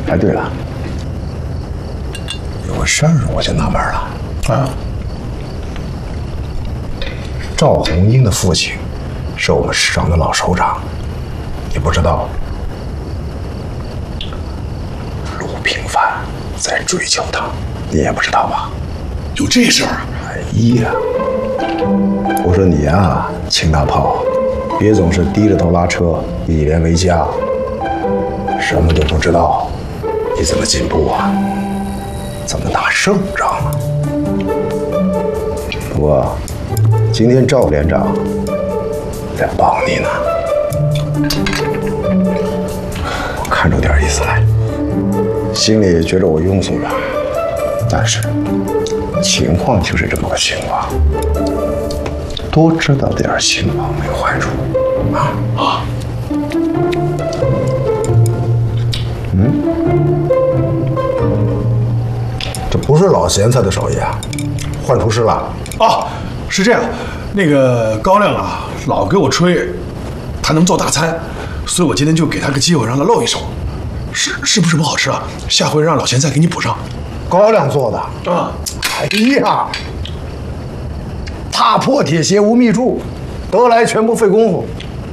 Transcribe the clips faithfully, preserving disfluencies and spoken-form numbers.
哎，对了，有个事儿我就纳闷了啊。赵红英的父亲是我们市场的老首长，你不知道？陆平凡在追求他，你也不知道吧？ 有这事儿？ 哎呀，我说你啊，秦大炮，别总是低着头拉车，以廉为家，什么都不知道，你怎么进步啊？怎么打胜仗啊？不过，今天赵连长在帮你呢，我看出点意思来，心里觉着我庸俗了，但是情况就是这么个情况，多知道点情况没有坏处啊啊！嗯，这不是老咸菜的手艺啊，换厨师了。 哦，是这样，那个高亮啊，老给我吹，他能做大餐，所以我今天就给他个机会，让他露一手，是是不是不好吃啊？下回让老咸菜给你补上。 高亮做的啊， 哎呀，踏破铁鞋无觅处，得来全不费工夫。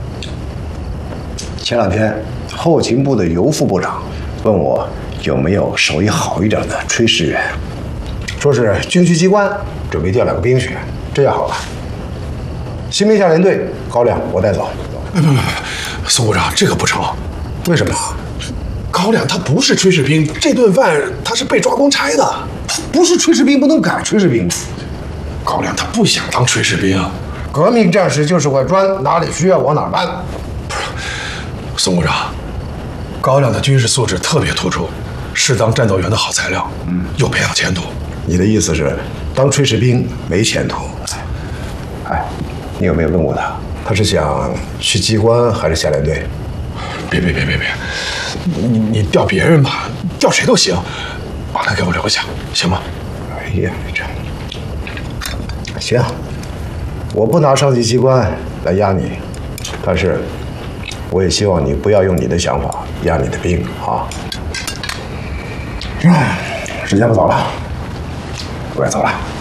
前两天后勤部的尤副部长问我有没有手艺好一点的炊事员，说是军需机关准备调两个兵去，这下好了。新兵下连队，高亮我带走。 不不不，宋部长，这个不成。 为什么？ 高亮他不是炊事兵，这顿饭他是被抓公差的。 不是炊事兵不能改炊事兵。 高亮他不想当炊事兵， 革命战士就是块砖，哪里需要往哪儿搬。 宋部长，高亮的军事素质特别突出，是当战斗员的好材料，嗯，有培养前途。 你的意思是，当炊事兵没前途？哎，你有没有问过他？他是想去机关还是下连队？ 别别别别别，你你调别人吧，调谁都行，把他给我留下，行吗？ 哎呀，这行，我不拿上级机关来压你，但是我也希望你不要用你的想法压你的兵啊。哎，时间不早了，我该走了。